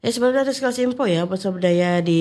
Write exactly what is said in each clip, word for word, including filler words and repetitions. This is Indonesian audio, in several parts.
Ya sebenarnya dari sekelas info ya bersama Daya di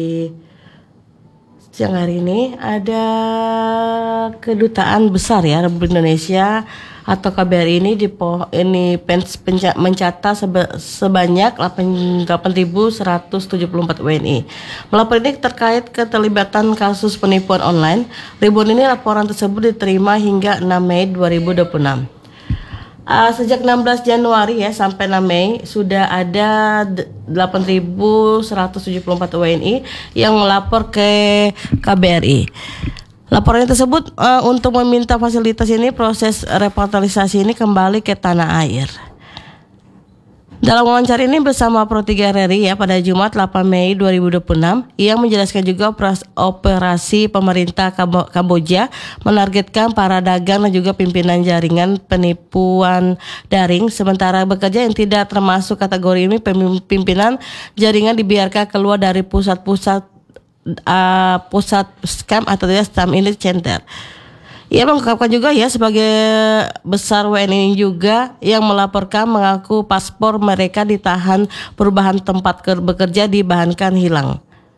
siang hari ini ada kedutaan besar ya Republik Indonesia atau K B R I ini di po, ini pens, penca, mencatat seba, sebanyak delapan ribu seratus tujuh puluh empat W N I. Melapor ini terkait keterlibatan kasus penipuan online. Ribuan ini laporan tersebut diterima hingga enam Mei dua ribu dua puluh enam. Uh, sejak enam belas Januari ya sampai enam Mei sudah ada delapan ribu seratus tujuh puluh empat W N I yang melapor ke K B R I. Laporan tersebut uh, untuk meminta fasilitas ini proses repatriasi ini kembali ke tanah air. Dalam wawancara ini bersama Pro tiga R R I ya pada Jumat delapan Mei dua ribu dua puluh enam, ia menjelaskan juga operasi pemerintah Kamboja menargetkan para dagang dan juga pimpinan jaringan penipuan daring, sementara bekerja yang tidak termasuk kategori ini pimpinan jaringan dibiarkan keluar dari pusat-pusat uh, pusat scam atau tidak scam ini center. Ia mengungkapkan juga ya sebagai besar W N I juga yang melaporkan mengaku paspor mereka ditahan perubahan tempat bekerja dibahankan hilang.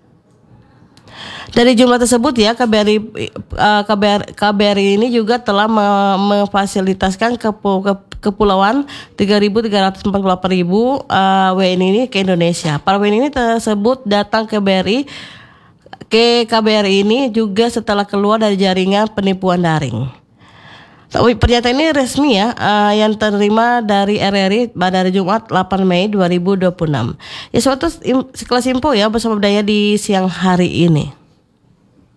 Dari jumlah tersebut ya K B R I K B R, K B R I ini juga telah memfasilitaskan kepulauan tiga ribu tiga ratus empat puluh delapan ribu uh, W N I ini ke Indonesia. Para W N I ini tersebut datang ke K B R I ke K B R I ini juga setelah keluar dari jaringan penipuan daring. Tapi pernyataan ini resmi ya uh, yang terima dari R R I pada hari Jumat delapan Mei dua ribu dua puluh enam. Ya suatu sekelas info ya bersama Daya di siang hari ini.